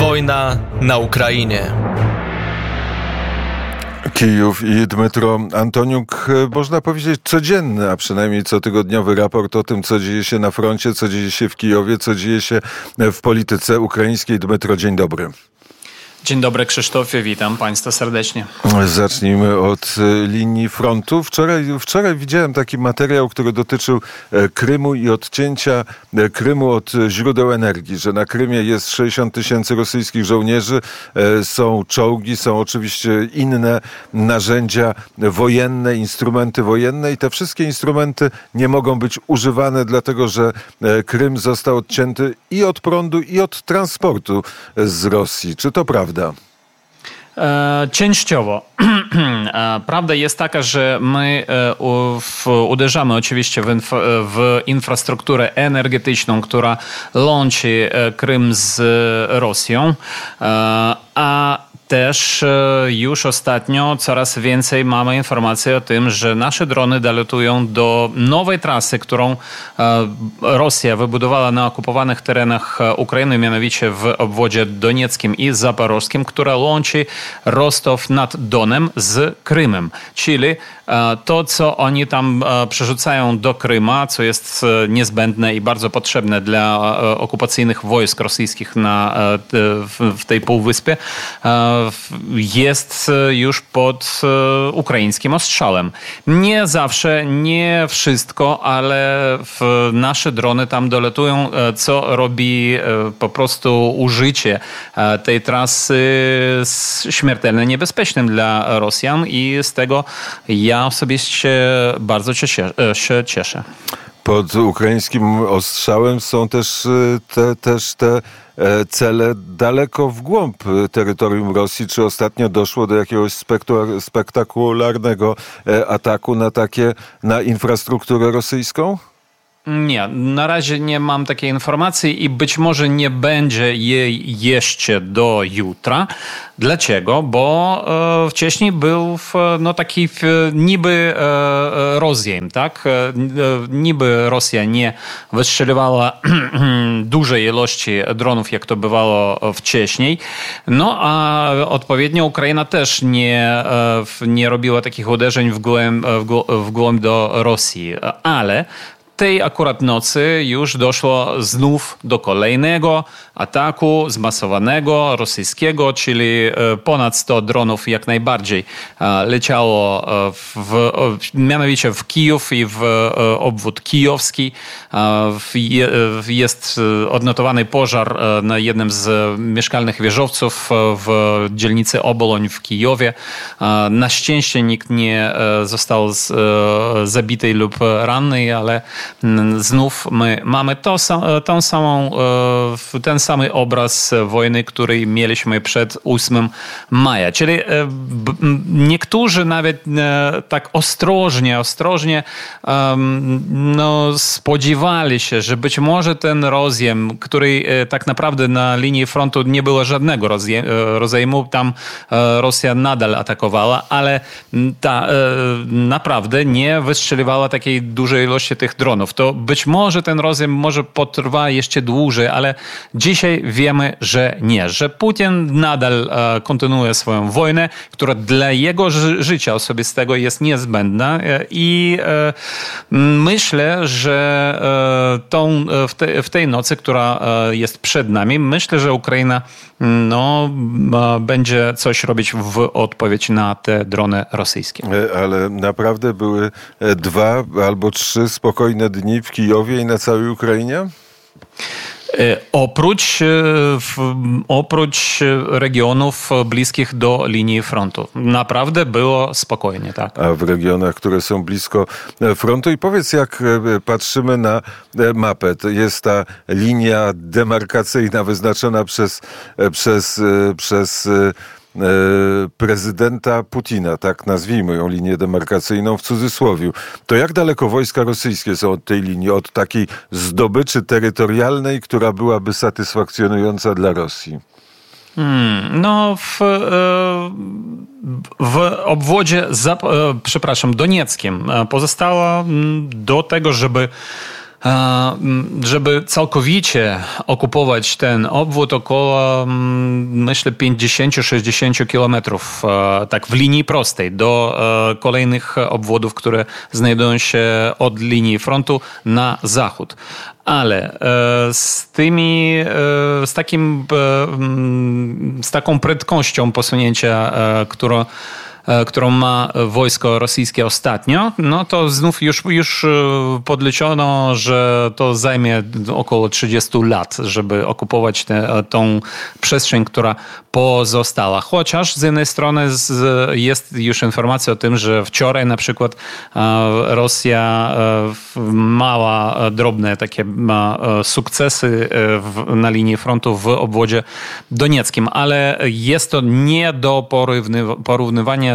Wojna na Ukrainie. Kijów i Dmytro Antoniuk, można powiedzieć codzienny, a przynajmniej cotygodniowy raport o tym, co dzieje się na froncie, co dzieje się w Kijowie, co dzieje się w polityce ukraińskiej. Dmytro, dzień dobry. Dzień dobry, Krzysztofie, witam Państwa serdecznie. Zacznijmy od linii frontu. Wczoraj widziałem taki materiał, który dotyczył Krymu i odcięcia Krymu od źródeł energii, że na Krymie jest 60 000 rosyjskich żołnierzy, są czołgi, są oczywiście inne narzędzia wojenne, instrumenty wojenne i te wszystkie instrumenty nie mogą być używane, dlatego że Krym został odcięty i od prądu, i od transportu z Rosji. Czy to prawda? Częściowo. Prawda jest taka, że my uderzamy oczywiście w infrastrukturę energetyczną, która łączy Krym z Rosją, a też już ostatnio coraz więcej mamy informacji o tym, że nasze drony dolatują do nowej trasy, którą Rosja wybudowała na okupowanych terenach Ukrainy, mianowicie w obwodzie donieckim i zaporożskim, która łączy Rostow nad Donem z Krymem. Czyli to, co oni tam przerzucają do Kryma, co jest niezbędne i bardzo potrzebne dla okupacyjnych wojsk rosyjskich w tej półwyspie, jest już pod ukraińskim ostrzałem. Nie zawsze, nie wszystko, ale nasze drony tam dolatują, co robi po prostu użycie tej trasy śmiertelnie niebezpiecznym dla Rosjan i z tego ja osobiście bardzo się cieszę. Pod ukraińskim ostrzałem są też te cele daleko w głąb terytorium Rosji. Czy ostatnio doszło do jakiegoś spektakularnego ataku na infrastrukturę rosyjską? Nie, na razie nie mam takiej informacji i być może nie będzie jej jeszcze do jutra. Dlaczego? Bo wcześniej był taki niby rozejm, tak? Niby Rosja nie wystrzeliwała dużej ilości dronów, jak to bywało wcześniej. No a odpowiednio Ukraina też nie robiła takich uderzeń w głąb do Rosji. Ale tej akurat nocy już doszło znów do kolejnego ataku zmasowanego rosyjskiego, czyli ponad 100 dronów jak najbardziej leciało mianowicie w Kijów i w obwód kijowski. Jest odnotowany pożar na jednym z mieszkalnych wieżowców w dzielnicy Oboloń w Kijowie. Na szczęście nikt nie został zabity lub ranny, ale znów my mamy ten sam obraz wojny, który mieliśmy przed 8 maja. Czyli niektórzy nawet tak ostrożnie spodziewali się, że być może ten rozejm, który tak naprawdę na linii frontu nie było żadnego rozejmu, tam Rosja nadal atakowała, ale naprawdę nie wystrzeliwała takiej dużej ilości tych dronów. To być może ten rozejm może potrwa jeszcze dłużej, ale dzisiaj wiemy, że nie, że Putin nadal kontynuuje swoją wojnę, która dla jego życia osobistego jest niezbędna i myślę, że w tej nocy, która jest przed nami, myślę, że Ukraina będzie coś robić w odpowiedź na te drony rosyjskie. Ale naprawdę były 2 albo 3 spokojne dni w Kijowie i na całej Ukrainie? Oprócz regionów bliskich do linii frontu. Naprawdę było spokojnie, tak. A w regionach, które są blisko frontu. I powiedz, jak patrzymy na mapę, to jest ta linia demarkacyjna wyznaczona przez prezydenta Putina, tak nazwijmy ją linię demarkacyjną w cudzysłowie. To jak daleko wojska rosyjskie są od tej linii, od takiej zdobyczy terytorialnej, która byłaby satysfakcjonująca dla Rosji? W obwodzie, donieckim pozostało do tego, żeby żeby całkowicie okupować ten obwód, około, myślę, 50-60 kilometrów, tak w linii prostej, do kolejnych obwodów, które znajdują się od linii frontu na zachód. Ale z taką prędkością posunięcia, którą ma wojsko rosyjskie ostatnio, no to znów już podliczono, że to zajmie około 30 lat, żeby okupować tą przestrzeń, która pozostała. Chociaż z jednej strony jest już informacja o tym, że wczoraj na przykład Rosja mała, drobne takie sukcesy na linii frontu w obwodzie donieckim, ale jest to nie do porównywania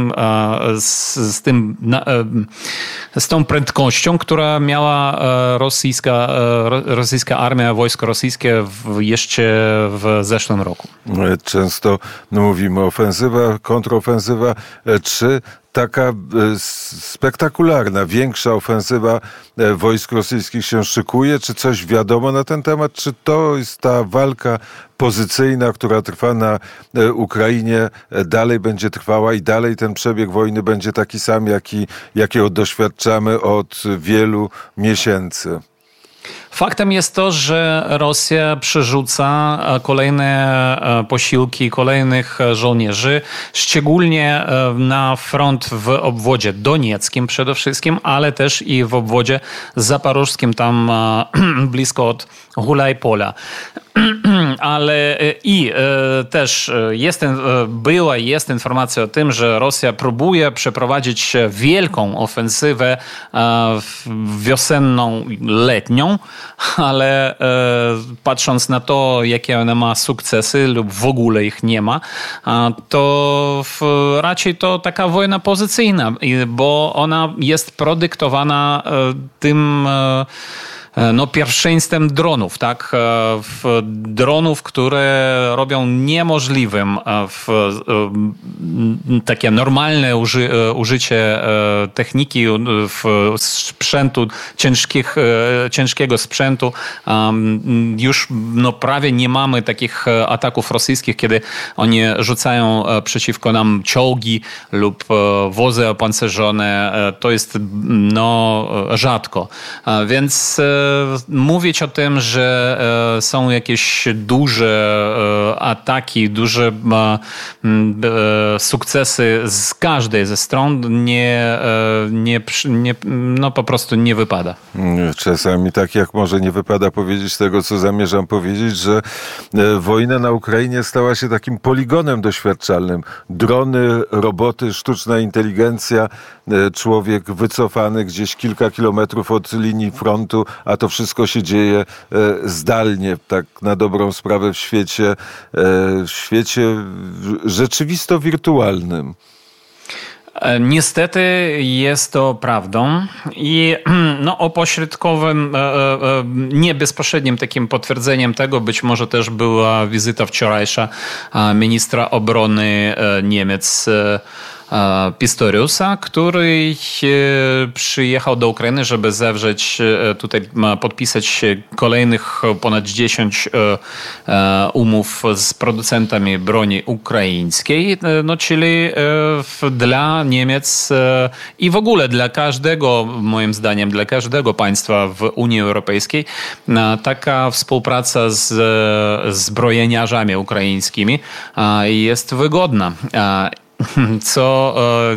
z tą prędkością, która miała rosyjska armia, wojsko rosyjskie jeszcze w zeszłym roku. Często mówimy ofensywa, kontrofensywa, czy taka spektakularna, większa ofensywa wojsk rosyjskich się szykuje? Czy coś wiadomo na ten temat? Czy to jest ta walka pozycyjna, która trwa na Ukrainie, dalej będzie trwała i dalej ten przebieg wojny będzie taki sam, jakiego doświadczamy od wielu miesięcy? Faktem jest to, że Rosja przerzuca kolejne posiłki, kolejnych żołnierzy, szczególnie na front w obwodzie donieckim przede wszystkim, ale też i w obwodzie zaporożskim, tam blisko od Hulajpola. Ale też jest informacja o tym, że Rosja próbuje przeprowadzić wielką ofensywę wiosenną, letnią, ale patrząc na to, jakie ona ma sukcesy lub w ogóle ich nie ma, to raczej to taka wojna pozycyjna, bo ona jest prodyktowana tym pierwszeństwem dronów, tak? Dronów, które robią niemożliwym takie normalne użycie techniki, sprzętu, ciężkiego sprzętu. Już prawie nie mamy takich ataków rosyjskich, kiedy oni rzucają przeciwko nam czołgi lub wozy opancerzone. To jest rzadko. Więc mówić o tym, że są jakieś duże ataki, duże sukcesy z każdej ze stron po prostu nie wypada. Czasami tak jak może nie wypada powiedzieć tego, co zamierzam powiedzieć, że wojna na Ukrainie stała się takim poligonem doświadczalnym. Drony, roboty, sztuczna inteligencja, człowiek wycofany gdzieś kilka kilometrów od linii frontu, a to wszystko się dzieje zdalnie, tak na dobrą sprawę w świecie rzeczywisto wirtualnym. Niestety jest to prawdą i opośrodkowym, nie bezpośrednim takim potwierdzeniem tego być może też była wizyta wczorajsza ministra obrony Niemiec Pistoriusa, który przyjechał do Ukrainy, żeby podpisać kolejnych ponad 10 umów z producentami broni ukraińskiej, czyli dla Niemiec i w ogóle dla każdego, moim zdaniem, dla każdego państwa w Unii Europejskiej taka współpraca z zbrojeniarzami ukraińskimi jest wygodna. Co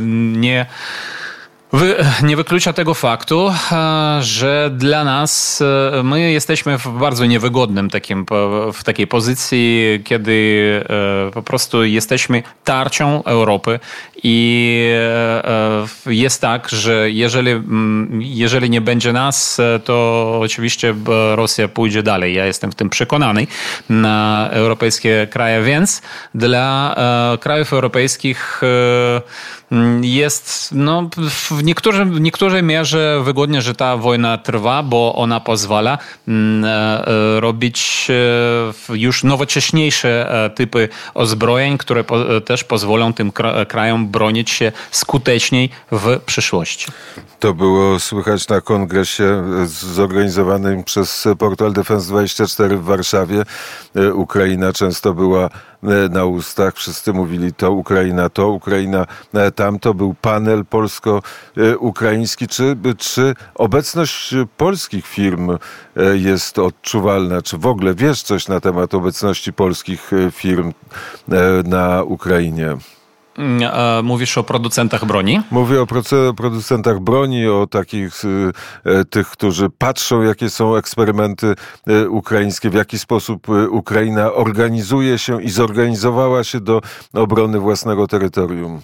nie wyklucza tego faktu, że dla nas my jesteśmy w bardzo niewygodnym w takiej pozycji, kiedy po prostu jesteśmy tarczą Europy i jest tak, że jeżeli nie będzie nas, to oczywiście Rosja pójdzie dalej. Ja jestem w tym przekonany na europejskie kraje, więc dla krajów europejskich jest w niektórej mierze wygodnie, że ta wojna trwa, bo ona pozwala robić już nowocześniejsze typy uzbrojeń, które też pozwolą tym krajom bronić się skuteczniej w przyszłości. To było słychać na kongresie zorganizowanym przez portal Defense24 w Warszawie. Ukraina często była na ustach. Wszyscy mówili to Ukraina tamto. Był panel polsko-ukraiński. Czy obecność polskich firm jest odczuwalna? Czy w ogóle wiesz coś na temat obecności polskich firm na Ukrainie? Mówisz o producentach broni? Mówię o producentach broni, o takich tych, którzy patrzą, jakie są eksperymenty ukraińskie, w jaki sposób Ukraina organizuje się i zorganizowała się do obrony własnego terytorium.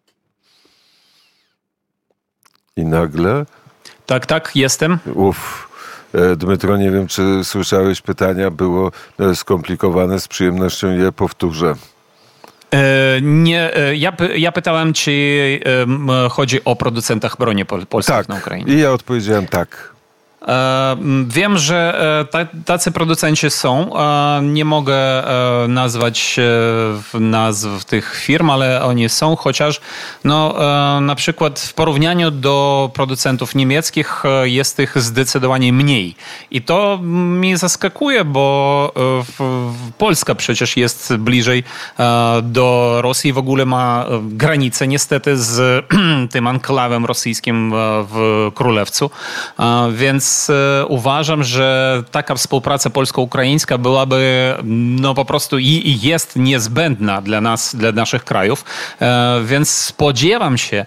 I nagle... Tak, jestem. Dmytro, nie wiem, czy słyszałeś pytania, było skomplikowane, z przyjemnością je powtórzę. Nie, ja pytałem, czy chodzi o producentach broni polskich na Ukrainie. I ja odpowiedziałem tak. Wiem, że tacy producenci są. Nie mogę nazwać nazw tych firm, ale oni są, chociaż na przykład w porównaniu do producentów niemieckich jest ich zdecydowanie mniej. I to mnie zaskakuje, bo Polska przecież jest bliżej do Rosji, w ogóle ma granicę niestety z tym anklawem rosyjskim w Królewcu, więc uważam, że taka współpraca polsko-ukraińska byłaby po prostu i jest niezbędna dla nas, dla naszych krajów, więc spodziewam się,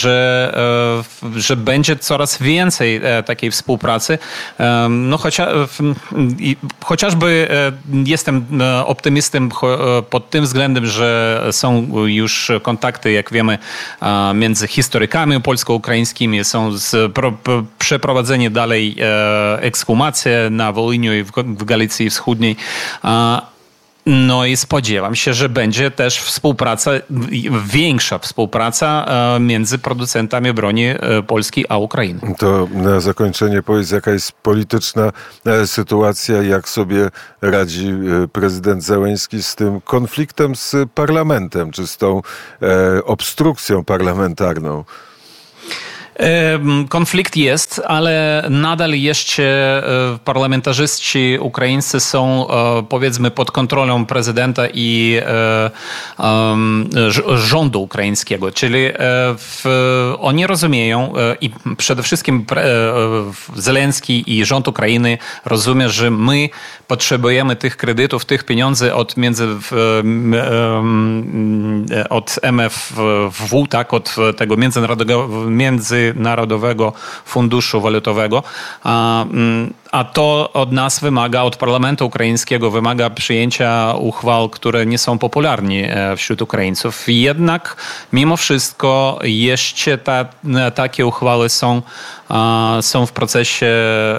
że będzie coraz więcej takiej współpracy. Chociażby jestem optymistą pod tym względem, że są już kontakty, jak wiemy, między historykami polsko-ukraińskimi, są przeprowadzenie dalej ekshumacje na Wołyniu i w Galicji Wschodniej. I spodziewam się, że będzie też większa współpraca między producentami broni Polski a Ukrainy. To na zakończenie powiedz, jaka jest polityczna sytuacja, jak sobie radzi prezydent Zełenski z tym konfliktem z parlamentem, czy z tą obstrukcją parlamentarną? Konflikt jest, ale nadal jeszcze parlamentarzyści ukraińscy są, powiedzmy, pod kontrolą prezydenta i rządu ukraińskiego. Czyli oni rozumieją i przede wszystkim Zełenski i rząd Ukrainy rozumie, że my potrzebujemy tych kredytów, tych pieniędzy od MFW, tak, od tego Międzynarodowego Funduszu Walutowego, a to od nas wymaga, od parlamentu ukraińskiego wymaga przyjęcia uchwał, które nie są popularne wśród Ukraińców. Jednak mimo wszystko jeszcze takie uchwały są w procesie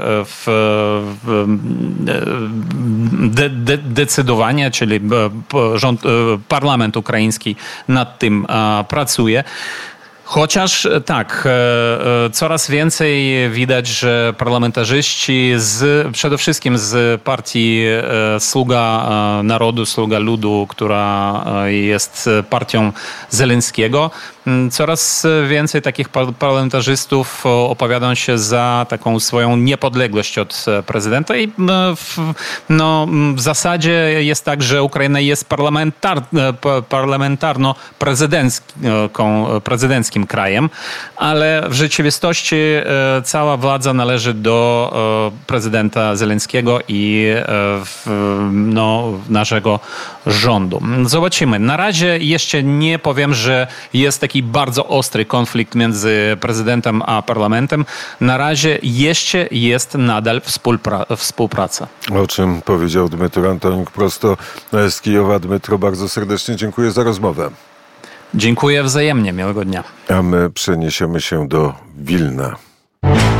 decydowania, czyli parlament ukraiński nad tym pracuje. Chociaż tak, coraz więcej widać, że parlamentarzyści przede wszystkim z partii Sługa Narodu, Sługa Ludu, która jest partią Zełenskiego, coraz więcej takich parlamentarzystów opowiadają się za taką swoją niepodległość od prezydenta i w zasadzie jest tak, że Ukraina jest parlamentarno-prezydenckim krajem, ale w rzeczywistości cała władza należy do prezydenta Zełenskiego i naszego rządu. Zobaczymy. Na razie jeszcze nie powiem, że jest taki bardzo ostry konflikt między prezydentem a parlamentem. Na razie jeszcze jest nadal współpraca. O czym powiedział Dmytro Antonik prosto z Kijowa. Dmytro, bardzo serdecznie dziękuję za rozmowę. Dziękuję wzajemnie. Miłego dnia. A my przeniesiemy się do Wilna.